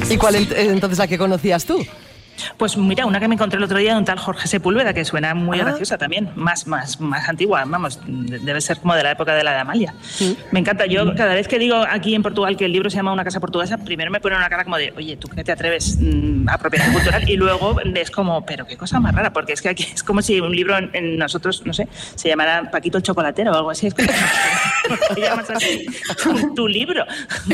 ¿Y cuál entonces la que conocías tú? Pues mira, una que me encontré el otro día de un tal Jorge Sepúlveda, que suena muy graciosa también, más antigua, vamos, debe ser como de la época de la de Amalia. Sí. Me encanta, yo cada vez que digo aquí en Portugal que el libro se llama Una casa portuguesa, primero me pone una cara como de, oye, ¿tú qué te atreves a apropiación cultural? Y luego es como, pero qué cosa más rara, porque es que aquí es como si un libro en nosotros, no sé, se llamara Paquito el Chocolatero o algo así, es como, ¿por qué llamas así tu libro?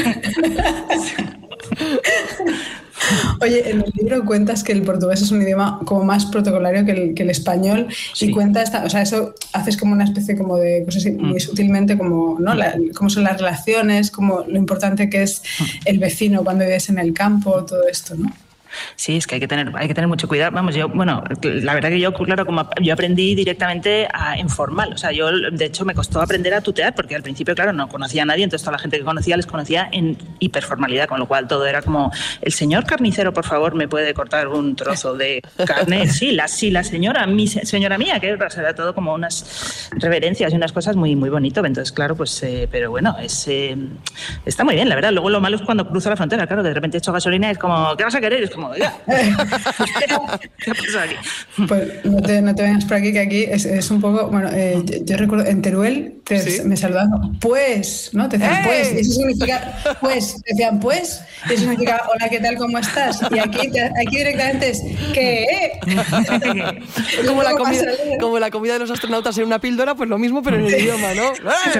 Oye, en el libro cuentas que el portugués es un idioma como más protocolario que el español, sí. Y cuenta o sea, eso haces como una especie como de, pues así, muy sutilmente como, ¿no? Cómo son las relaciones, como lo importante que es el vecino cuando vives en el campo, todo esto, ¿no? Sí, es que hay que tener mucho cuidado. Vamos, la verdad que yo, claro, como yo aprendí directamente en formal. O sea, yo, de hecho, me costó aprender a tutear porque al principio, claro, no conocía a nadie, entonces toda la gente que conocía les conocía en hiperformalidad, con lo cual todo era como, el señor carnicero, por favor, ¿me puede cortar un trozo de carne? Sí, la señora mía, que era todo como unas reverencias y unas cosas muy, muy bonito. Entonces, claro, pues, pero bueno, está muy bien, la verdad. Luego lo malo es cuando cruzo la frontera, claro, de repente echo gasolina y es como, ¿qué vas a querer? Es como, ¿qué pasa aquí? Pues no te vengas por aquí, que aquí es un poco, bueno, yo recuerdo en Teruel me saludaban, pues, ¿no? Te decían, pues, y eso significa, pues, te decían, pues, y eso significa, hola, ¿qué tal, cómo estás? Y aquí directamente es, ¿qué? Como la comida de los astronautas en una píldora, pues lo mismo, pero en el idioma, ¿no?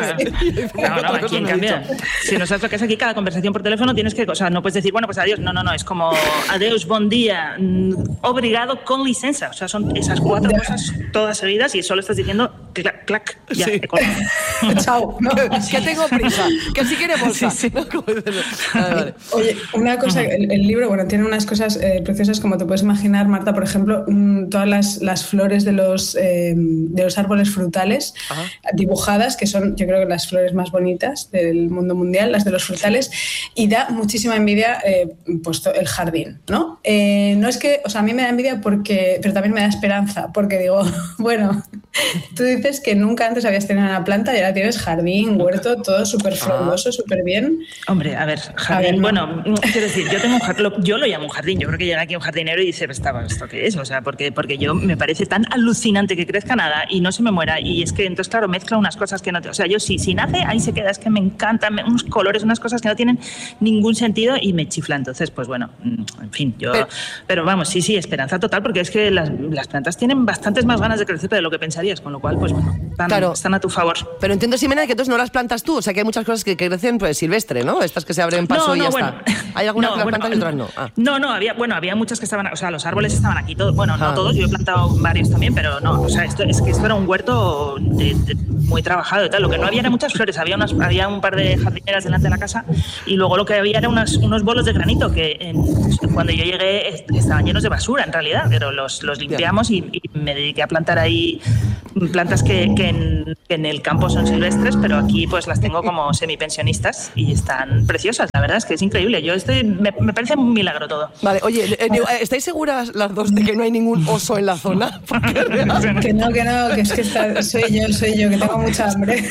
No, aquí en cambio, si no sabes lo que es aquí, cada conversación por teléfono tienes que, o sea, no puedes decir, bueno, pues adiós, no, es como, adiós, bon día, obrigado, con licencia, o sea, son esas 4 cosas todas seguidas y solo estás diciendo, clac, clac, ya, sí. Chao, no. Que tengo prisa, que si quiere bolsa. Sí. Vale. Oye, una cosa, el libro, bueno, tiene unas cosas preciosas, como te puedes imaginar, Marta, por ejemplo, todas las flores de los árboles frutales dibujadas, que son, yo creo que las flores más bonitas del mundo mundial, las de los frutales, y da muchísima envidia puesto el jardín, ¿no? No es que, o sea, a mí me da envidia pero también me da esperanza, porque digo, bueno, tú dices que nunca antes habías tenido una planta y ahora tienes jardín, huerto, todo súper frondoso, súper bien. Hombre, a ver, jardín, bueno, quiero decir, yo lo llamo un jardín, yo creo que llega aquí un jardinero y dice, ¿esto qué es? O sea, porque yo me parece tan alucinante que crezca nada y no se me muera, y es que entonces, claro, mezcla unas cosas que no, o sea, yo si nace, ahí se queda, es que me encantan unos colores, unas cosas que no tienen ningún sentido y me chifla, entonces, pues bueno, en fin, pero vamos, sí, esperanza total, porque es que las plantas tienen bastantes más ganas de crecer de lo que pensarías, con lo cual, pues bueno, están a tu favor. Pero entiendo, Ximena, que entonces no las plantas tú, o sea que hay muchas cosas que crecen pues silvestre, ¿no? Estas que se abren paso y ya está. ¿Hay algunas que las plantan y otras no? Había muchas que estaban, o sea, los árboles estaban aquí todos, bueno, no todos, yo he plantado varios también, pero no, o sea, esto era un huerto muy trabajado y tal. Lo que no había era muchas flores, había un par de jardineras delante de la casa y luego lo que había era unos bolos de granito que cuando yo llegué estaban llenos de basura en realidad, pero los limpiamos y me dediqué a plantar ahí plantas que en el campo son silvestres, pero aquí pues las tengo como semipensionistas y están preciosas, la verdad es que es increíble. Me parece un milagro todo. Vale, oye, ¿estáis seguras las dos de que no hay ningún oso en la zona? Que no, que es que soy yo, que tengo mucha hambre.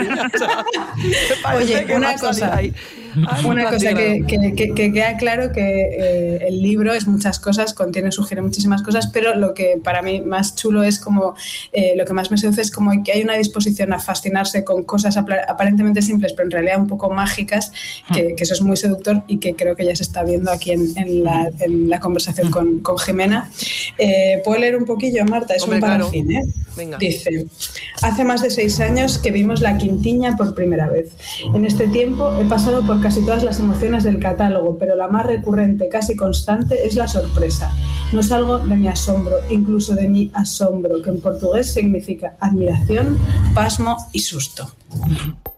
Oye, una cosa que queda claro que el libro es muchas cosas, sugiere muchísimas cosas, pero lo que para mí más chulo es como lo que más me seduce es como que hay una disposición a fascinarse con cosas aparentemente simples, pero en realidad un poco mágicas, que eso es muy seductor y que creo que ya se está viendo aquí en la conversación con Jimena. ¿Puedo leer un poquillo, Marta? Es un parafín, ¿eh? Venga. Dice: hace más de 6 años que vimos La Quintiña por primera vez. En este tiempo he pasado por casi todas las emociones del catálogo, pero la más recurrente, casi constante, es la sorpresa. No salgo de mi asombro, incluso de mi asombro, que en portugués significa admiración, pasmo y susto.